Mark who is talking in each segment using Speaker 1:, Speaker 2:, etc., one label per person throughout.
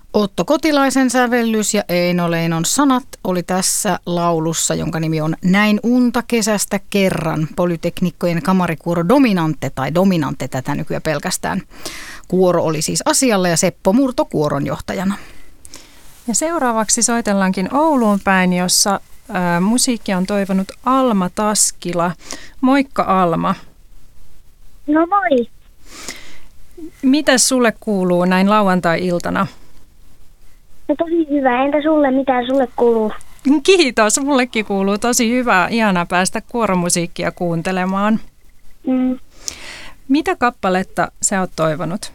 Speaker 1: Otto Kotilaisen sävellys ja Eino Leinon sanat oli tässä laulussa, jonka nimi on Näin unta kesästä kerran. Polyteknikkojen kamarikuoro Dominante tätä nykyään pelkästään. Kuoro oli siis asialla ja Seppo Murto kuoron johtajana.
Speaker 2: Ja seuraavaksi soitellaankin Ouluun päin, jossa musiikkia on toivonut Alma Taskila. Moikka Alma.
Speaker 3: No moi.
Speaker 2: Mitäs sulle kuuluu näin lauantai-iltana?
Speaker 3: No tosi hyvä. Entä sulle? Mitä sulle kuuluu?
Speaker 2: Kiitos. Mullekin kuuluu tosi hyvää. Ihanaa päästä kuoromusiikkia kuuntelemaan. Mitä kappaletta sä oot toivonut?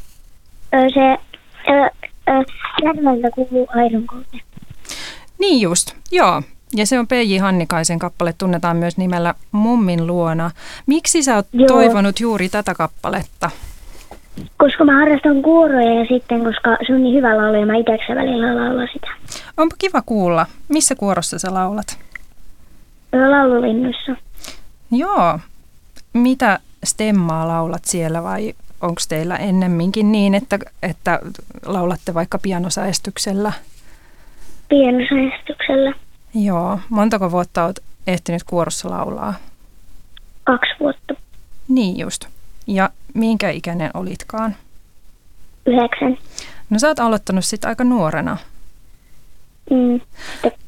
Speaker 3: Järveltä kuuluu Aidonkolte.
Speaker 2: Niin just, joo. Ja se on P.J. Hannikaisen kappale, tunnetaan myös nimellä Mummin luona. Miksi sä oot toivonut juuri tätä kappaletta?
Speaker 3: Koska mä harrastan kuoroja ja sitten, koska se on niin hyvä laulu ja mä itsekseen välillä laulan sitä.
Speaker 2: Onpa kiva kuulla. Missä kuorossa sä laulat?
Speaker 3: Laululinnuissa.
Speaker 2: Joo. Mitä stemmaa laulat siellä vai onko teillä ennemminkin niin, että laulatte vaikka pianosäestyksellä?
Speaker 3: Pianosäestyksellä.
Speaker 2: Joo. Montako vuotta olet ehtinyt kuorossa laulaa?
Speaker 3: 2 vuotta.
Speaker 2: Niin just. Ja minkä ikäinen olitkaan?
Speaker 3: 9.
Speaker 2: No sä oot aloittanut sitten aika nuorena.